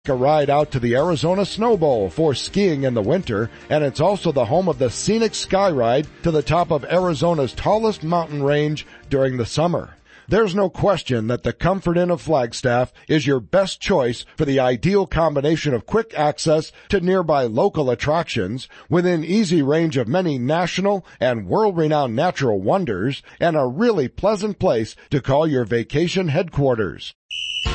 A ride out to the Arizona Snow Bowl for skiing in the winter, and it's also the home of the scenic sky ride to the top of Arizona's tallest mountain range during the summer. There's no question that the Comfort Inn of Flagstaff is your best choice for the ideal combination of quick access to nearby local attractions, within easy range of many national and world-renowned natural wonders, and a really pleasant place to call your vacation headquarters.